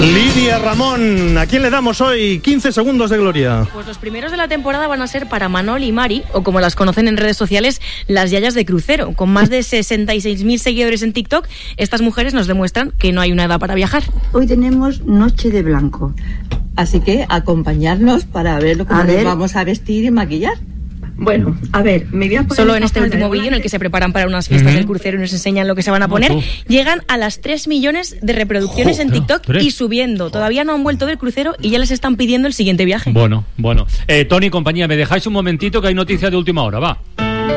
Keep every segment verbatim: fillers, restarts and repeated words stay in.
Lidia Ramón, ¿a quién le damos hoy quince segundos de gloria? Pues los primeros de la temporada van a ser para Manol y Mari, o como las conocen en redes sociales, las yayas de crucero. Con más de sesenta y seis mil seguidores en TikTok, estas mujeres nos demuestran que no hay una edad para viajar. Hoy tenemos Noche de Blanco. Así que acompañarnos para ver lo que nos ver. vamos a vestir y maquillar. Bueno, a ver, me voy a poner... Solo en este último vídeo, en el que se preparan para unas fiestas uh-huh. del crucero y nos enseñan lo que se van a poner, uh-huh. llegan a las tres millones de reproducciones Joder, en TikTok ¿tres? y subiendo. Todavía no han vuelto del crucero y ya les están pidiendo el siguiente viaje. Bueno, bueno. Eh, Tony y compañía, ¿me dejáis un momentito que hay noticia de última hora? Va.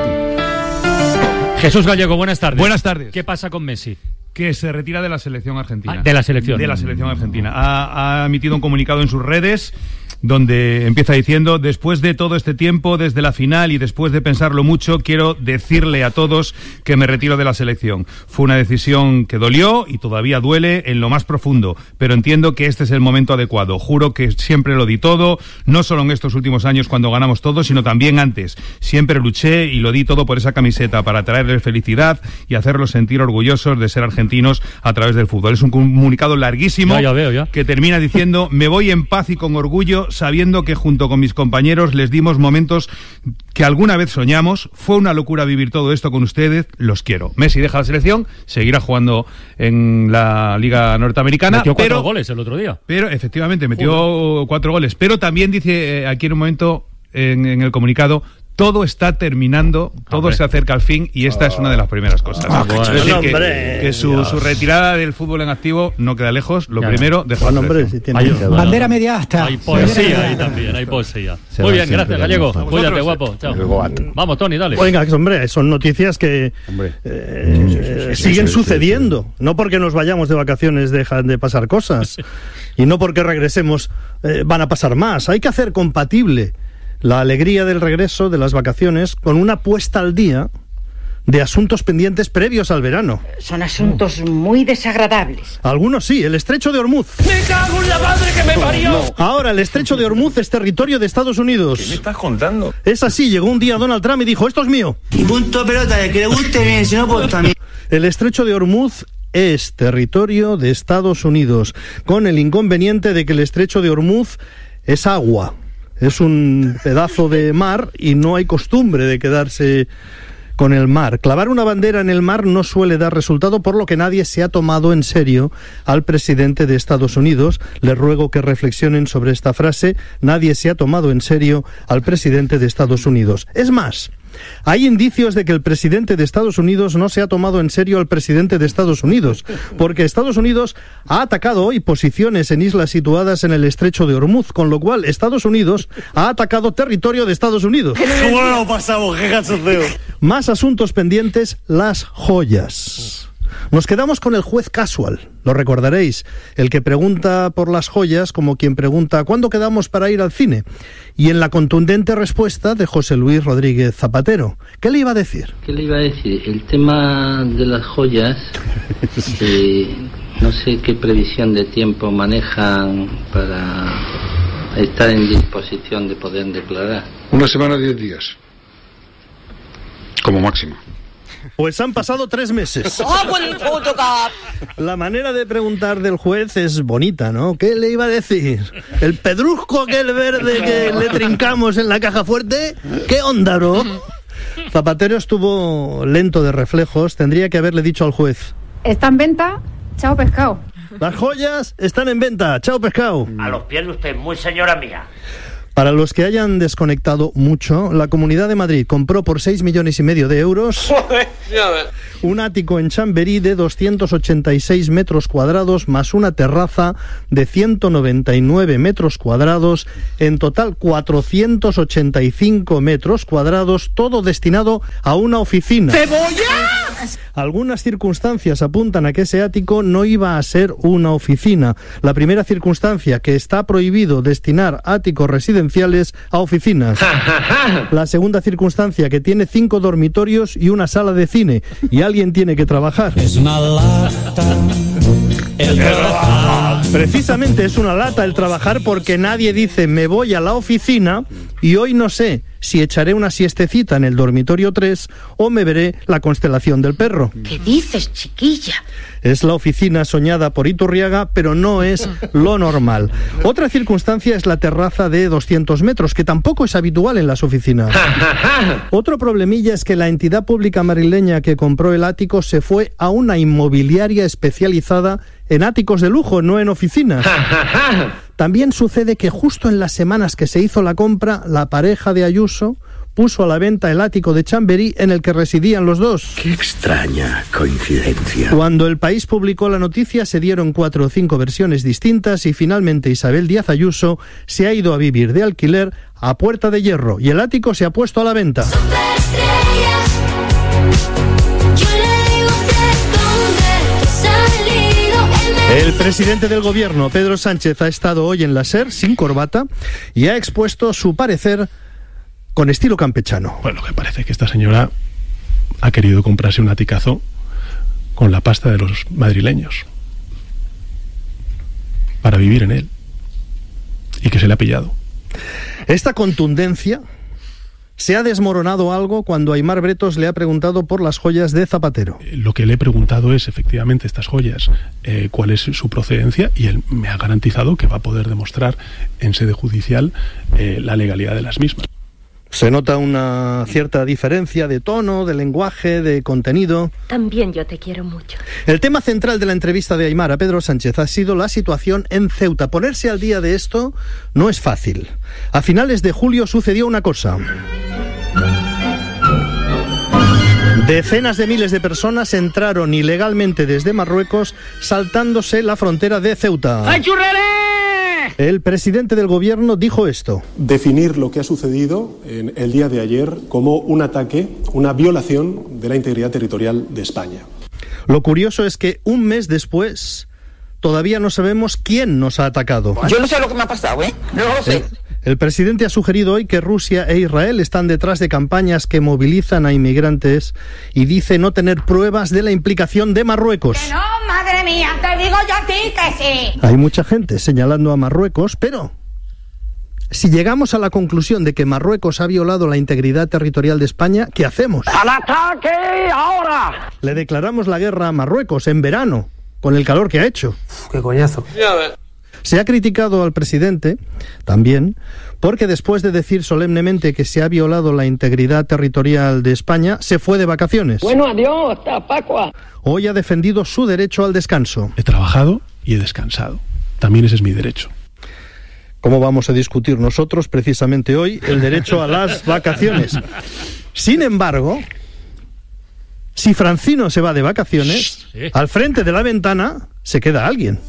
Jesús Gallego, buenas tardes. Buenas tardes. ¿Qué pasa con Messi? Que se retira de la selección argentina. Ah, de la selección. De la selección argentina. Ha, ha emitido un comunicado en sus redes donde empieza diciendo: después de todo este tiempo, desde la final y después de pensarlo mucho, quiero decirle a todos que me retiro de la selección. Fue una decisión que dolió y todavía duele en lo más profundo, pero entiendo que este es el momento adecuado. Juro que siempre lo di todo, no solo en estos últimos años cuando ganamos todo, sino también antes. Siempre luché y lo di todo por esa camiseta, para traerles felicidad y hacerlos sentir orgullosos de ser argentinos a través del fútbol. Es un comunicado larguísimo ya, ya veo, ya. que termina diciendo: me voy en paz y con orgullo, sabiendo que junto con mis compañeros les dimos momentos que alguna vez soñamos. Fue una locura vivir todo esto con ustedes, los quiero. Messi deja la selección, seguirá jugando en la Liga Norteamericana. Metió cuatro pero, goles el otro día. Pero efectivamente, metió Joder. cuatro goles. Pero también dice eh, aquí en un momento, en, en el comunicado: todo está terminando, todo Hombre. se acerca al fin, y esta oh. es una de las primeras cosas. Oh, es decir, que, que su, su retirada del fútbol en activo no queda lejos. Lo ya, primero, de bueno, hombre, si tiene hay, bandera media hasta. Hay poesía ahí también, hay poesía. Se Muy bien, gracias, Gallego. Cuídate, guapo. Chao. Vamos, Tony, dale. Oiga, hombre, son noticias que eh, siguen sucediendo. No porque nos vayamos de vacaciones dejan de pasar cosas. Y no porque regresemos eh, van a pasar más. Hay que hacer compatible la alegría del regreso de las vacaciones con una puesta al día de asuntos pendientes previos al verano. Son asuntos muy desagradables. Algunos sí, el estrecho de Hormuz. ¡Me cago en la madre que me parió! No. Ahora, el estrecho de Hormuz es territorio de Estados Unidos. ¿Qué me estás contando? Es así, llegó un día Donald Trump y dijo: esto es mío. Y punto pelota, de que le guste bien, si no, pues también. El estrecho de Hormuz es territorio de Estados Unidos, con el inconveniente de que el estrecho de Hormuz es agua. Es un pedazo de mar y no hay costumbre de quedarse con el mar. Clavar una bandera en el mar no suele dar resultado, por lo que nadie se ha tomado en serio al presidente de Estados Unidos. Les ruego que reflexionen sobre esta frase: nadie se ha tomado en serio al presidente de Estados Unidos. Es más, hay indicios de que el presidente de Estados Unidos no se ha tomado en serio al presidente de Estados Unidos, porque Estados Unidos ha atacado hoy posiciones en islas situadas en el estrecho de Hormuz, con lo cual Estados Unidos ha atacado territorio de Estados Unidos. ¿Cómo lo pasamos? ¡Qué cachondeo! Más asuntos pendientes: las joyas. Nos quedamos con el juez casual, lo recordaréis, el que pregunta por las joyas como quien pregunta ¿cuándo quedamos para ir al cine? Y en la contundente respuesta de José Luis Rodríguez Zapatero. ¿Qué le iba a decir? ¿Qué le iba a decir? El tema de las joyas, eh, no sé qué previsión de tiempo manejan para estar en disposición de poder declarar. Una semana, diez días, como máximo. Pues han pasado tres meses. La manera de preguntar del juez es bonita, ¿no? ¿Qué le iba a decir? ¿El pedrusco aquel verde que le trincamos en la caja fuerte? ¿Qué onda, bro? Zapatero estuvo lento de reflejos. Tendría que haberle dicho al juez: está en venta, chao pescado. Las joyas están en venta, chao pescado. A los pies de usted, muy señora mía. Para los que hayan desconectado mucho, la Comunidad de Madrid compró por seis millones y medio de euros un ático en Chamberí de doscientos ochenta y seis metros cuadrados más una terraza de ciento noventa y nueve metros cuadrados, en total cuatrocientos ochenta y cinco metros cuadrados, todo destinado a una oficina. ¡Cebolla! Algunas circunstancias apuntan a que ese ático no iba a ser una oficina. La primera circunstancia, que está prohibido destinar áticos residenciales a oficinas. La segunda circunstancia, que tiene cinco dormitorios y una sala de cine, y alguien tiene que trabajar. Es una lata el trabajar. Precisamente es una lata el trabajar, porque nadie dice me voy a la oficina y hoy no sé si echaré una siestecita en el dormitorio tres o me veré la constelación del perro. ¿Qué dices, chiquilla? Es la oficina soñada por Iturriaga, pero no es lo normal. Otra circunstancia es la terraza de doscientos metros, que tampoco es habitual en las oficinas. Otro problemilla es que la entidad pública madrileña que compró el ático se fue a una inmobiliaria especializada en áticos de lujo, no en oficinas. También sucede que justo en las semanas que se hizo la compra, la pareja de Ayuso puso a la venta el ático de Chamberí en el que residían los dos. Qué extraña coincidencia. Cuando El País publicó la noticia, se dieron cuatro o cinco versiones distintas y finalmente Isabel Díaz Ayuso se ha ido a vivir de alquiler a Puerta de Hierro y el ático se ha puesto a la venta. El presidente del gobierno, Pedro Sánchez, ha estado hoy en la SER sin corbata y ha expuesto su parecer con estilo campechano. Bueno, que parece que esta señora ha querido comprarse un aticazo con la pasta de los madrileños para vivir en él y que se le ha pillado. Esta contundencia se ha desmoronado algo cuando Aimar Bretos le ha preguntado por las joyas de Zapatero. Lo que le he preguntado es, efectivamente, estas joyas, eh, cuál es su procedencia, y él me ha garantizado que va a poder demostrar en sede judicial eh, la legalidad de las mismas. Se nota una cierta diferencia de tono, de lenguaje, de contenido. También yo te quiero mucho. El tema central de la entrevista de Aimar a Pedro Sánchez ha sido la situación en Ceuta. Ponerse al día de esto no es fácil. A finales de julio sucedió una cosa. Decenas de miles de personas entraron ilegalmente desde Marruecos saltándose la frontera de Ceuta. ¡Ay, churrere! El presidente del gobierno dijo esto. Definir lo que ha sucedido en el día de ayer como un ataque, una violación de la integridad territorial de España. Lo curioso es que un mes después todavía no sabemos quién nos ha atacado. Yo no sé lo que me ha pasado, ¿eh? No lo sé. El, el presidente ha sugerido hoy que Rusia e Israel están detrás de campañas que movilizan a inmigrantes y dice no tener pruebas de la implicación de Marruecos. ¡Que no, madre mía! ¡Te digo yo a ti que sí! Hay mucha gente señalando a Marruecos, pero si llegamos a la conclusión de que Marruecos ha violado la integridad territorial de España, ¿qué hacemos? ¡Al ataque ahora! Le declaramos la guerra a Marruecos en verano, con el calor que ha hecho. Uf, ¡qué coñazo! Ya ves. Se ha criticado al presidente, también, porque después de decir solemnemente que se ha violado la integridad territorial de España, se fue de vacaciones. Bueno, adiós, hasta Pascua. Hoy ha defendido su derecho al descanso. He trabajado y he descansado. También ese es mi derecho. ¿Cómo vamos a discutir nosotros, precisamente hoy, el derecho a las vacaciones? Sin embargo, si Francino se va de vacaciones, sí, al frente de la ventana se queda alguien.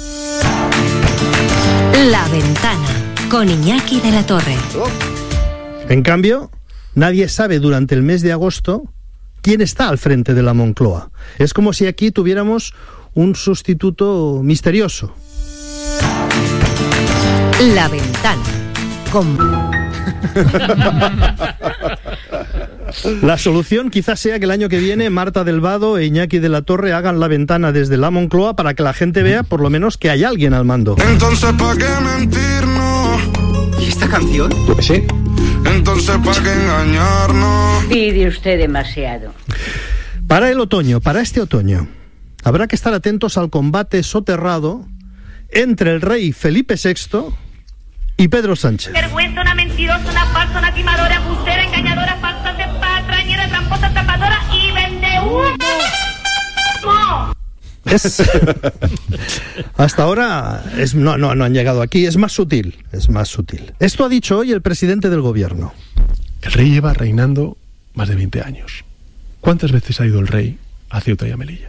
La Ventana, con Iñaki de la Torre. En cambio, nadie sabe durante el mes de agosto quién está al frente de la Moncloa. Es como si aquí tuviéramos un sustituto misterioso. La Ventana, con... La solución quizás sea que el año que viene Marta del Vado e Iñaki de la Torre hagan La Ventana desde la Moncloa para que la gente vea por lo menos que hay alguien al mando. Entonces, ¿para qué mentirnos? ¿Y esta canción? Yo que sí. Entonces, ¿para qué engañarnos? Pide usted demasiado. Para el otoño, para este otoño, habrá que estar atentos al combate soterrado entre el rey Felipe sexto y Pedro Sánchez. Vergüenza, una mentirosa, una falsa, una timadora, embustera, engañadora, falsa, patrañera, tramposa, tapadora y vende humo. Es... Hasta ahora es... no, no, no han llegado aquí, es más sutil, es más sutil. Esto ha dicho hoy el presidente del gobierno. El rey lleva reinando más de veinte años. ¿Cuántas veces ha ido el rey a Ceuta y a Melilla?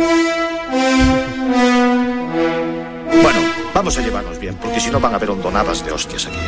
Bueno, vamos a llevarnos bien, porque si no van a haber hondonadas de hostias aquí.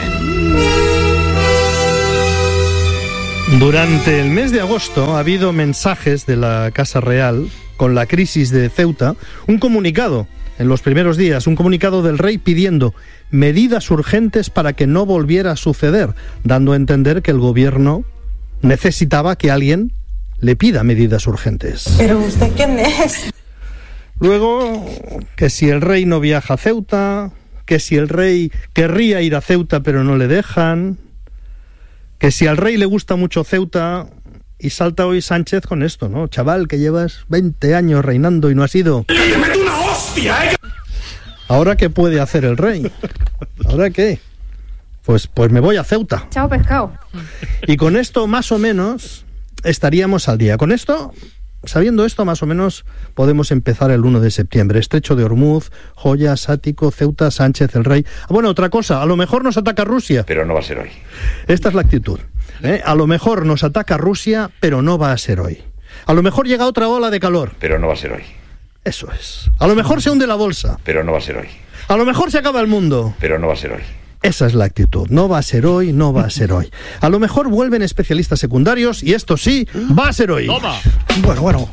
Durante el mes de agosto ha habido mensajes de la Casa Real con la crisis de Ceuta, un comunicado en los primeros días, un comunicado del rey pidiendo medidas urgentes para que no volviera a suceder, dando a entender que el gobierno necesitaba que alguien le pida medidas urgentes. ¿Pero usted quién es? Luego, que si el rey no viaja a Ceuta, que si el rey querría ir a Ceuta pero no le dejan, que si al rey le gusta mucho Ceuta Y salta hoy Sánchez con esto, ¿no? Chaval, que llevas veinte años reinando y no has ido. ¡Que te meto una hostia, eh! ¿Ahora qué puede hacer el rey? ¿Ahora qué? Pues, pues me voy a Ceuta. Chao, pescado. Y con esto, más o menos, estaríamos al día. Con esto, sabiendo esto, más o menos, podemos empezar el uno de septiembre. Estrecho de Ormuz, joyas, ático, Ceuta, Sánchez, el rey. Bueno, otra cosa, a lo mejor nos ataca Rusia. Pero no va a ser hoy. Esta es la actitud. ¿eh? A lo mejor nos ataca Rusia, pero no va a ser hoy. A lo mejor llega otra ola de calor. Pero no va a ser hoy. Eso es. A lo mejor se hunde la bolsa. Pero no va a ser hoy. A lo mejor se acaba el mundo. Pero no va a ser hoy. Esa es la actitud. No va a ser hoy, no va a ser hoy. A lo mejor vuelven especialistas secundarios y esto sí, va a ser hoy. Toma. Bueno, bueno.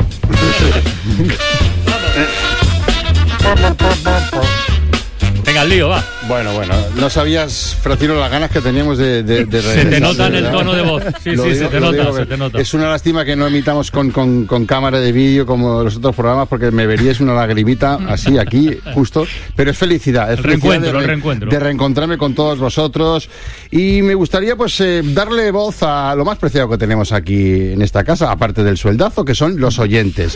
Venga, al lío, va. Bueno, bueno, no sabías, Francino, las ganas que teníamos de, de, de Se te nota en el tono de voz. Sí, Lo sí, digo- se te lo nota, digo se que te nota. Es una lástima que no emitamos con, con, con cámara de vídeo como los otros programas, porque me veríais una lagrimita así aquí, justo. Pero es felicidad, es El felicidad reencuentro, de, re- el reencuentro. de reencontrarme con todos vosotros. Y me gustaría, pues, eh, darle voz a lo más preciado que tenemos aquí en esta casa, aparte del sueldazo, que son los oyentes.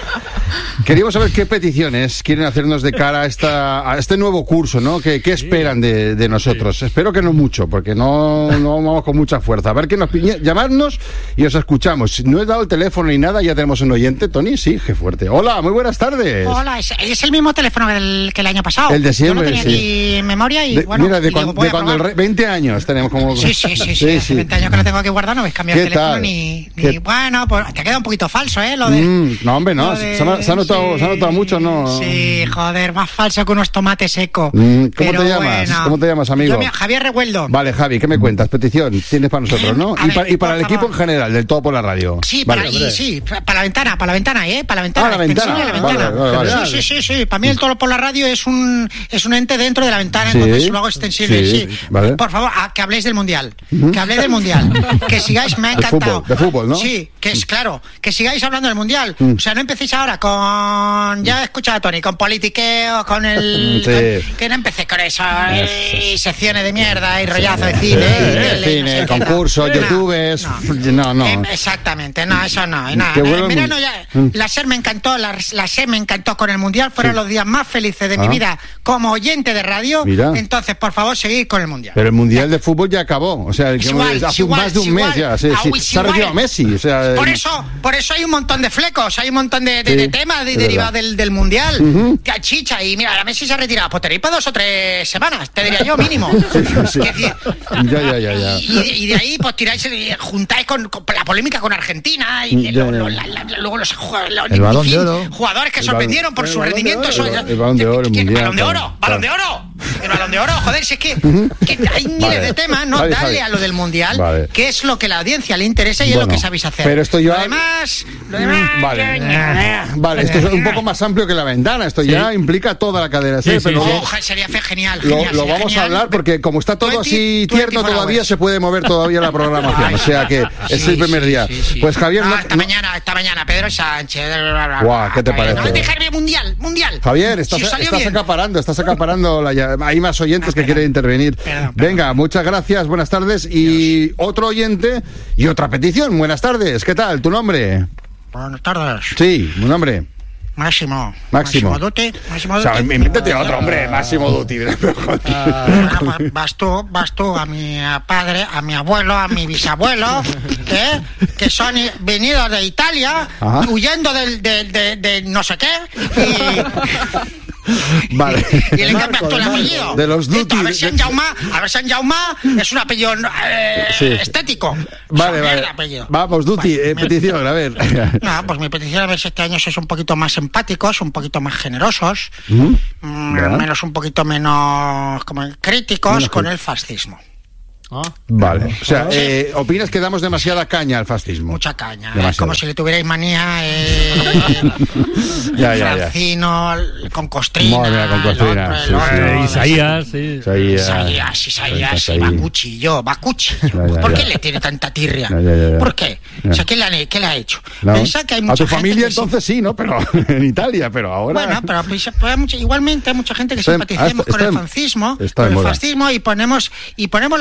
Queríamos saber qué peticiones quieren hacernos de cara a, esta, a este nuevo curso, ¿no? ¿Qué, qué esperan de, de nosotros? Sí. Espero que no mucho, porque no, no vamos con mucha fuerza. A ver qué nos piñe, llamadnos y os escuchamos. No he dado el teléfono ni nada, ya tenemos un oyente. Tony, sí, qué fuerte. Hola, muy buenas tardes. Hola, es, es el mismo teléfono que el, que el año pasado. El de siempre, Yo lo tenía sí. aquí en memoria y De- bueno. mira, de, y digo, cuan- voy de a cuando el probar. rey, veinte años tenemos como... Sí, sí, sí, sí, hace veinte años que lo tengo aquí guardado, no habéis cambiado el ¿Qué teléfono tal? ni, ¿Qué- ni- Bueno, pues te queda un poquito falso, ¿eh? Lo de... Mm, no, hombre, no. lo de- Se, ha, se ha notado, sí, se ha notado mucho, ¿no? Sí, joder, más falso que unos tomates secos. Mm, ¿Cómo Pero te llamas? bueno. ¿Cómo te llamas, amigo? Yo, mira, Javier Revueldo. Vale, Javi, ¿qué me cuentas? Petición tienes para nosotros, ¿no? A Y, ver, pa- y para por el equipo favor. en general, del todo por la radio. Sí, Vale. para, y, sí, para la ventana, para la ventana, ¿eh? Para la ventana. Ah, la la extensión ventana. de la ventana. Vale, vale, vale. Sí, sí, sí, sí. Para mí el todo por la radio es un es un ente dentro de la ventana, Sí, entonces lo hago extensible. sí, Sí, vale. Por favor, a, que habléis del mundial. Ujú. Que habléis del mundial. Que sigáis, me ha De encantado. fútbol, de fútbol, ¿no? Sí, que es claro. Que sigáis hablando del mundial. Mm. O sea, no empecéis ahora con. Ya he escuchado a Tony, con politiqueo, con el. Sí. con- que no empecé con eso. Eso, Y secciones de mierda, y rollazo de cine. Sí, y de tele, y no cine, sé qué, concursos, no. youtubers. No, no. Em, exactamente, no, eso no. y nada. Que En vuelva el verano mun- ya, Mm. la SER me encantó, la, la SER me encantó con el Mundial, fueron Sí. los días más felices de Ah. mi vida como oyente de radio. Mira. Entonces, por favor, seguid con el Mundial. Pero el Mundial de Fútbol ya acabó. O sea, Es que igual, hace es igual, más de un es mes igual. ya. Sí, Ah, sí. uy, es Se ha igual. retirado Messi. O sea, Por eso, por eso hay un montón de flecos, hay un montón de, de- Sí, de temas de- es derivados verdad. del, del Mundial. Ujú. Que chicha, y mira, la Messi se ha retirado. Pues tenéis para dos o tres semanas, te diría yo, mínimo. Sí, sí. Es decir, Ya, ya, ya, ya. Y, y de ahí, pues tiráis, eh, juntáis con, con la polémica con Argentina y Ya, lo- ya. lo- la- la- luego los, jue- los- El en Balón fin, de Oro. jugadores que El sorprendieron balón- por el su Balón de rendimiento. Oro. eso- El- el Balón de Oro, el ¿Qué- Mundial, Balón de claro. Oro, Balón de Oro. El Balón de Oro, joder, si es que, que hay miles Vale. de temas, no, Javi, dale Javi. a lo del Mundial, Vale. que es lo que a la audiencia le interesa y es Bueno, lo que sabéis hacer. pero esto ya- Lo demás, lo demás... Vale. Vale, esto es un poco más amplio que la ventana. Esto ya implica toda la cadena. Sí, ¿sí? sí, Pero sí. lo- Ojo, sería fe- genial, Lo, genial, lo sería vamos genial. a hablar porque como está todo así veinte, tierno veinticuatro todavía hours. se puede mover todavía la programación. O sea que es Sí, el primer sí, día. sí, sí. Pues Javier, Ah, no- esta no- mañana, esta mañana, Pedro Sánchez. bla, bla, Guau, ¿qué te bla. parece? No me dejarme mundial, mundial. Javier, estás, Si os salió estás bien. acaparando, estás acaparando. La, ya- hay más oyentes que quieren intervenir. Venga, muchas gracias, buenas tardes. Y otro oyente y otra petición. Buenas tardes, ¿qué tal? ¿Tu nombre? Buenas tardes. Sí, un nombre. Máximo. Máximo. Dutti. Máximo O sea, Dutti. invéntate otro, hombre, Máximo Dutti. Ah, pues vas tú, vas tú a mi padre, a mi abuelo, a mi bisabuelo, ¿eh? Que son i- venidos de Italia, Ajá. huyendo del, del- de, de no sé qué, Vale. y, y le cambias tú el apellido. De los Dutti. A ver si en Jaume, a ver si en Jaume es un apellido eh, Sí. estético. Vale, Es vale. el apellido. Vamos, Dutti, eh, petición, a ver. No, pues mi petición a ver si este año sois un poquito más empáticos, un poquito más generosos, ¿Mm? mm, Ya. menos un poquito menos como críticos Menos con cri- el fascismo. Vale. O sea, eh, ¿opinas que damos demasiada caña al fascismo? Mucha caña. Es Demasiado. como si le tuvierais manía eh, Ya, ya, ya. Francino, con Costrina. Madre mía, con el Costrina, otro, el sí, otro, sí. el- Isaías, sí. Isaías. Isaías, Isaías, Isaías. va cuchillo, va cuchillo. Ya, ya, ¿Por ya. qué le tiene tanta tirria? Ya, ya, ya, ya. ¿Por qué? Ya. O sea, ¿qué le, han- qué le ha hecho? No. Piensa que hay A mucha tu gente familia que sí- entonces sí, ¿no? Pero en Italia, pero ahora... Bueno, pero pues, pues hay mucha- igualmente hay mucha gente que Está en- simpaticemos ah, está- con está el en- fascismo, está con de el moda. fascismo y ponemos y ponemos la ventana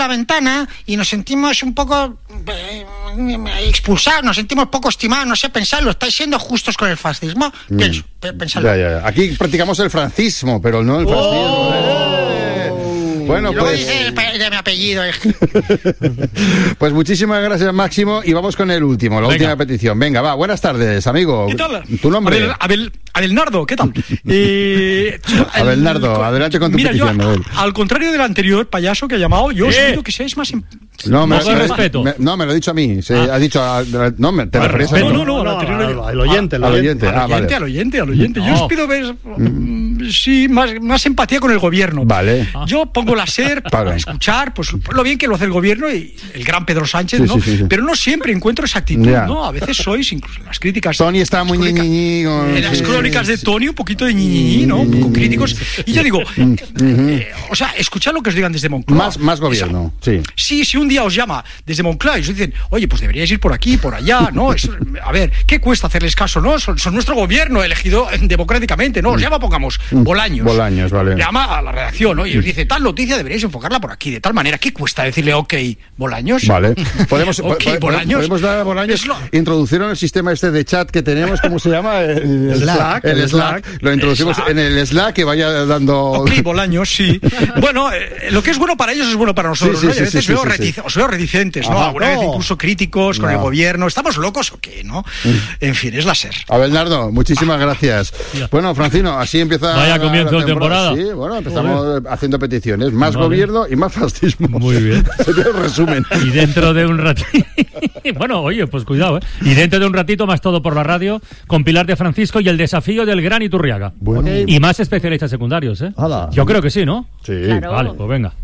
castellana y nos sentimos un poco eh, expulsados, nos sentimos poco estimados, no sé, pensadlo, estáis siendo justos con el fascismo. Mm. Pienso, pensadlo. Ya, ya, ya. Aquí practicamos el francismo, pero no el fascismo. Oh. Eh. Bueno, Luego pues... dice el de mi apellido. Pues muchísimas gracias, Máximo, y vamos con el último, la Venga. última petición. Venga, va, buenas tardes, amigo. ¿Qué tal? ¿Tu nombre? Abel, Abel, Abelnardo, ¿qué tal? Eh, Abelnardo, el, adelante con tu mira, petición. Yo, a, al contrario del anterior payaso que ha llamado, yo os eh. pido que seáis más... Em... No, me, me, respeto. Me, no, me lo he dicho a mí. Se ah. ha dicho... A, no, me, te vale, respeto. No, no, no, al anterior... No, al oyente, al oyente. Al oyente, al oyente, al oyente. Yo os pido ver... Mm. Sí, más, más empatía con el gobierno. Vale. Yo pongo la SER para vale. escuchar, pues lo bien que lo hace el gobierno y el gran Pedro Sánchez, sí, ¿no? Sí, sí, sí. Pero no siempre encuentro esa actitud, yeah. ¿no? A veces sois, incluso en las críticas... Tony está muy ñiñiñi. En las crónicas de Tony, un poquito de ñiñiñi, ¿no? Un poco críticos. Y yo digo, eh, o sea, escuchad lo que os digan desde Moncloa. Más, más gobierno, Esa, sí. Sí, si un día os llama desde Moncloa y os dicen, oye, pues deberíais ir por aquí, por allá, ¿no? Es, a ver, ¿qué cuesta hacerles caso, no? Son, son nuestro gobierno elegido democráticamente, ¿no? Os llama, pongamos, Bolaños. Bolaños, vale. Llama a la redacción, ¿no? Y os dice, tal noticia deberíais enfocarla por aquí, de tal manera. ¿Qué cuesta decirle, ok, Bolaños? Vale. Podemos, okay, po Bolaños. podemos dar a Bolaños, lo... introducieron el sistema este de chat que tenemos, ¿cómo se llama? El, el Slack. El, el Slack. Slack. Lo introducimos Slack. en el Slack que vaya dando... Ok, Bolaños, sí. Bueno, eh, lo que es bueno para ellos es bueno para nosotros, sí, sí, ¿no? Y a veces sí, veo sí, sí, sí. os veo reticentes, ¿no? Ajá, Alguna no. vez incluso críticos con no. el gobierno. ¿Estamos locos o qué, no? Mm. En fin, es la SER. Abelnardo, muchísimas ah. gracias. Ya. Bueno, Francino, así empieza Vaya comienzo de temporada. Sí, bueno, empezamos haciendo peticiones. Más vale. gobierno y más fascismo. Muy bien. Sería el resumen. Y dentro de un ratito... bueno, oye, pues cuidado, ¿eh? Y dentro de un ratito más todo por la radio con Pilar de Francisco y el desafío del Gran Iturriaga. Bueno. Okay. Y más especialistas secundarios, ¿eh? Hala. Yo creo que sí, ¿no? Sí. Claro. Vale, pues venga.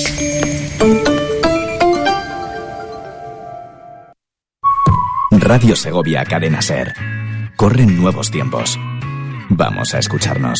Radio Segovia, Cadena SER. Corren nuevos tiempos. Vamos a escucharnos.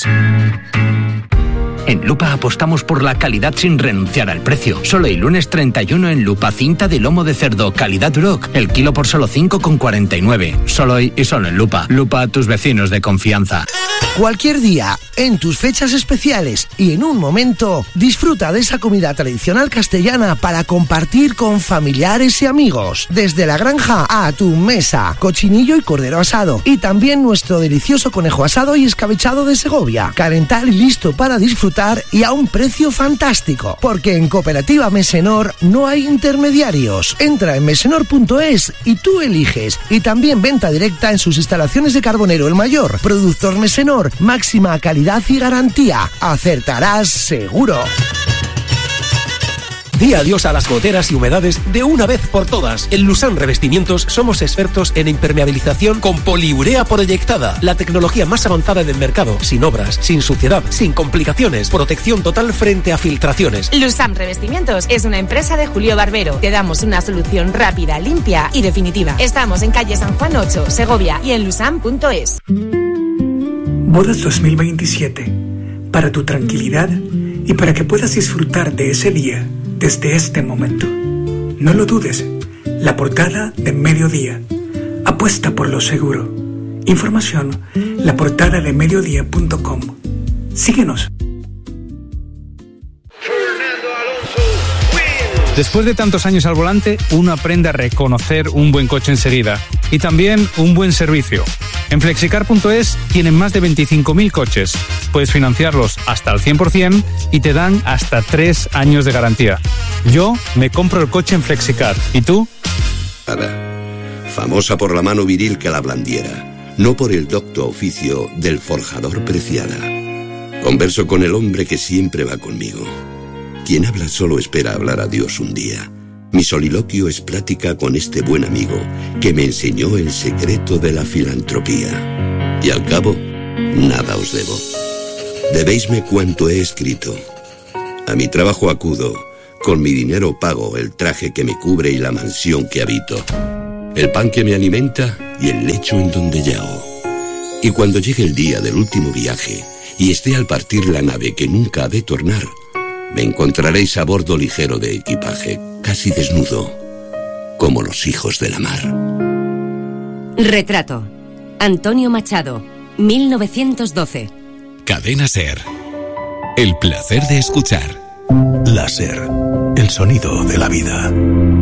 En Lupa apostamos por la calidad sin renunciar al precio. Solo el lunes treinta y uno en Lupa cinta de lomo de cerdo calidad Duroc. El kilo por solo cinco con cuarenta y nueve. Solo hoy y solo en Lupa. Lupa a tus vecinos de confianza. Cualquier día, en tus fechas especiales y en un momento, disfruta de esa comida tradicional castellana para compartir con familiares y amigos. Desde la granja a tu mesa, cochinillo y cordero asado. Y también nuestro delicioso conejo asado y escabechado de Segovia. Calentar y listo para disfrutar y a un precio fantástico, porque en Cooperativa Mesenor no hay intermediarios. Entra en mesenor punto es y tú eliges. Y también venta directa en sus instalaciones de Carbonero el Mayor. Productor Mesenor, máxima calidad y garantía. Acertarás seguro. Di adiós a las goteras y humedades de una vez por todas. En Lusan Revestimientos somos expertos en impermeabilización con poliurea proyectada, la tecnología más avanzada del mercado, sin obras, sin suciedad, sin complicaciones, protección total frente a filtraciones. Lusan Revestimientos es una empresa de Julio Barbero. Te damos una solución rápida, limpia y definitiva. Estamos en calle San Juan ocho, Segovia, y en lusan punto es. Bodas dos mil veintisiete. Para tu tranquilidad y para que puedas disfrutar de ese día desde este momento. No lo dudes. La portada de Mediodía. Apuesta por lo seguro. Información, la portada de mediodía punto com. Síguenos. Después de tantos años al volante, uno aprende a reconocer un buen coche enseguida y también un buen servicio. En flexicar punto es tienen más de veinticinco mil coches. Puedes financiarlos hasta al cien por ciento y te dan hasta tres años de garantía. Yo me compro el coche en Flexicar. ¿Y tú? Ada, famosa por la mano viril que la blandiera, no por el docto oficio del forjador Preciada. Converso con el hombre que siempre va conmigo. Quien habla solo espera hablar a Dios un día. Mi soliloquio es plática con este buen amigo que me enseñó el secreto de la filantropía. Y al cabo, nada os debo. Debéisme cuanto he escrito. A mi trabajo acudo, con mi dinero pago el traje que me cubre y la mansión que habito, el pan que me alimenta y el lecho en donde yago. Y cuando llegue el día del último viaje y esté al partir la nave que nunca ha de tornar, me encontraréis a bordo ligero de equipaje, casi desnudo, como los hijos de la mar. Retrato. Antonio Machado, mil novecientos doce. Cadena SER. El placer de escuchar. Láser, el sonido de la vida.